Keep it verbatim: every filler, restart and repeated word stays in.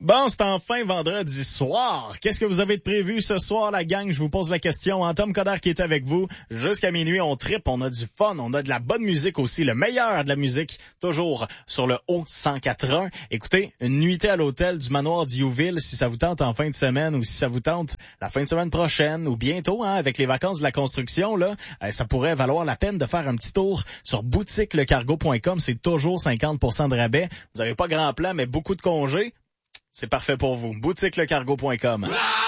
Bon, c'est enfin vendredi soir. Qu'est-ce que vous avez de prévu ce soir, la gang? Je vous pose la question. Hein, Tom Coderre qui est avec vous. Jusqu'à minuit, on trippe, on a du fun, on a de la bonne musique aussi, le meilleur de la musique, toujours sur le haut cent quatre virgule un. Écoutez, une nuitée à l'hôtel du manoir d'Youville, si ça vous tente en fin de semaine ou si ça vous tente la fin de semaine prochaine ou bientôt, hein, avec les vacances de la construction, là, euh, ça pourrait valoir la peine de faire un petit tour sur boutique le cargo point com. C'est toujours cinquante pour cent de rabais. Vous n'avez pas grand plan, mais beaucoup de congés. C'est parfait pour vous. boutique le cargo point com.